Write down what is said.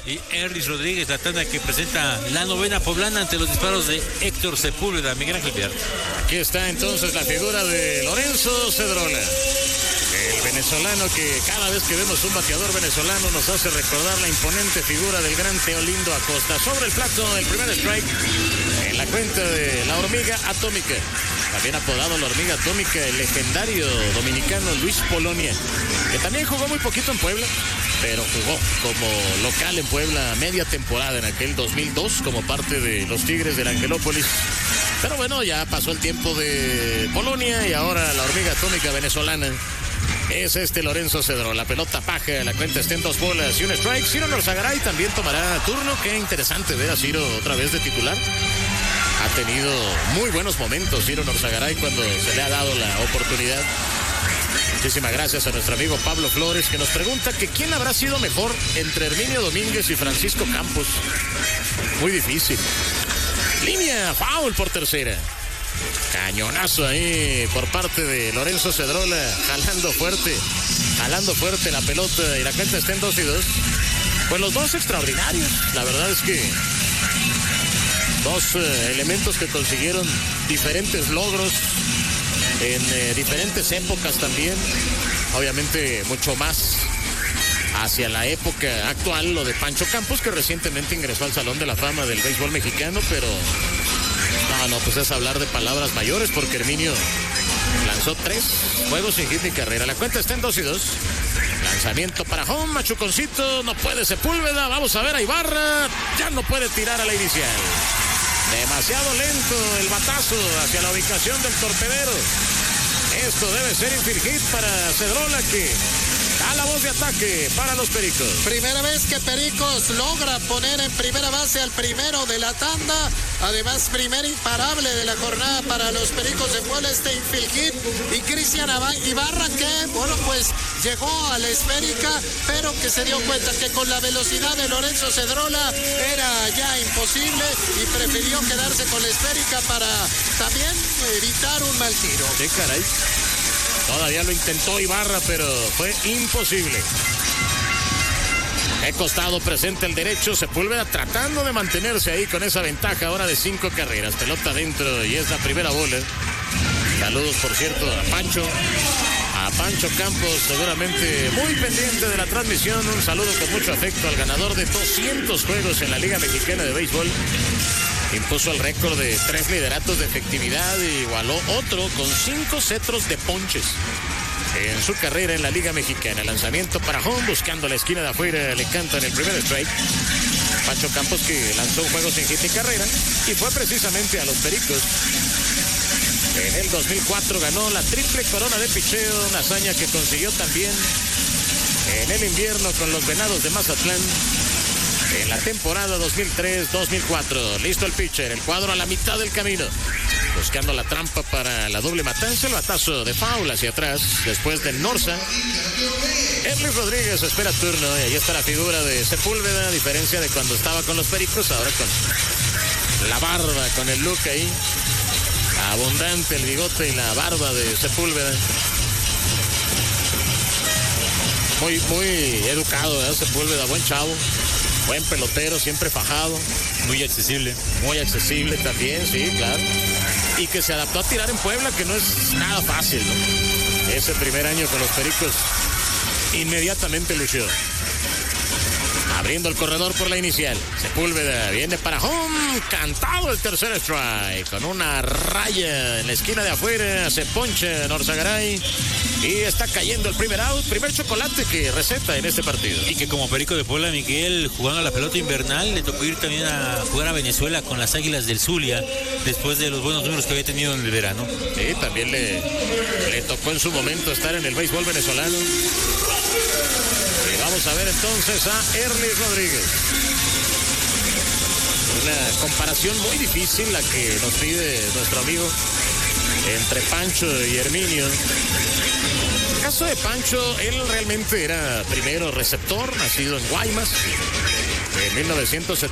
Y Erlis Rodríguez, la tanda que presenta la novena poblana ante los disparos de Héctor Sepúlveda. Miguel Ángel Viar. Aquí está entonces la figura de Lorenzo Cedrola, el venezolano que cada vez que vemos un bateador venezolano nos hace recordar la imponente figura del gran Teolindo Acosta. Sobre el plato, el primer strike en la cuenta de la hormiga atómica. También apodado la hormiga atómica, el legendario dominicano Luis Polonia, que también jugó muy poquito en Puebla, pero jugó como local en Puebla media temporada en aquel 2002 como parte de los Tigres del Angelópolis. Pero bueno, ya pasó el tiempo de Polonia y ahora la hormiga atómica venezolana es Lorenzo Cedrola. La pelota paja, la cuenta está en 2 bolas y un strike. Ciro Norzagaray también tomará turno. Qué interesante ver a Ciro otra vez de titular. Ha tenido muy buenos momentos Ciro Norzagaray cuando se le ha dado la oportunidad. Muchísimas gracias a nuestro amigo Pablo Flores, que nos pregunta que quién habrá sido mejor entre Herminio Domínguez y Francisco Campos. Muy difícil. Línea, foul por tercera. Cañonazo ahí por parte de Lorenzo Cedrola, jalando fuerte la pelota y la cuenta está en 2-2. Pues los dos extraordinarios. La verdad es que dos elementos que consiguieron diferentes logros en diferentes épocas también. Obviamente mucho más hacia la época actual lo de Pancho Campos, que recientemente ingresó al Salón de la Fama del béisbol mexicano, pero no, pues es hablar de palabras mayores, porque Herminio lanzó 3 juegos sin hit ni carrera. La cuenta está en 2-2. Lanzamiento para home, machuconcito, no puede Sepúlveda. Vamos a ver a Ibarra, ya no puede tirar a la inicial. Demasiado lento el batazo hacia la ubicación del torpedero. Esto debe ser infield hit para Cedrola, que da la voz de ataque para los Pericos. Primera vez que Pericos logra poner en primera base al primero de la tanda. Además, primer imparable de la jornada para los Pericos de Puebla, infield hit. Y Cristian Ibarra, que, bueno, pues llegó a la esférica, pero que se dio cuenta que con la velocidad de Lorenzo Cedrola era ya imposible y prefirió quedarse con la esférica para también evitar un mal tiro. Sí, caray. Todavía lo intentó Ibarra, pero fue imposible. He costado presente el derecho, Sepúlveda tratando de mantenerse ahí con esa ventaja ahora de 5 carreras. Pelota adentro y es la primera bola. Saludos, por cierto, a Pancho Campos, seguramente muy pendiente de la transmisión. Un saludo con mucho afecto al ganador de 200 juegos en la Liga Mexicana de Béisbol. Impuso el récord de 3 lideratos de efectividad y igualó otro con 5 cetros de ponches en su carrera en la Liga Mexicana. Lanzamiento para home, buscando la esquina de afuera, le cantan el primer strike. Pancho Campos, que lanzó un juego sin hit ni carrera y fue precisamente a los Pericos. En el 2004 ganó la triple corona de picheo, una hazaña que consiguió también en el invierno con los Venados de Mazatlán en la temporada 2003-2004. Listo el pitcher, el cuadro a la mitad del camino, buscando la trampa para la doble matanza. El batazo de foul hacia atrás después de Norza. Erlis Rodríguez espera turno y ahí está la figura de Sepúlveda, a diferencia de cuando estaba con los Pericos, ahora con la barba, con el look ahí abundante, el bigote y la barba de Sepúlveda. Muy educado, ¿verdad? Sepúlveda, buen chavo, buen pelotero, siempre fajado. Muy accesible. Muy accesible también, sí, claro. Y que se adaptó a tirar en Puebla, que no es nada fácil, ¿no? Ese primer año con los Pericos inmediatamente lució. Abriendo el corredor por la inicial. Sepúlveda viene para home. Cantado el tercer strike. Con una raya en la esquina de afuera. Se poncha Norzagaray. Y está cayendo el primer out. Primer chocolate que receta en este partido. Y que como Perico de Puebla, Miguel, jugando a la pelota invernal, le tocó ir también a jugar a Venezuela con las Águilas del Zulia, después de los buenos números que había tenido en el verano. Sí, también le tocó en su momento estar en el béisbol venezolano. Y vamos a ver entonces a Erlis Rodríguez. Una comparación muy difícil la que nos pide nuestro amigo entre Pancho y Herminio. En el caso de Pancho, él realmente era primero receptor, nacido en Guaymas. En 1970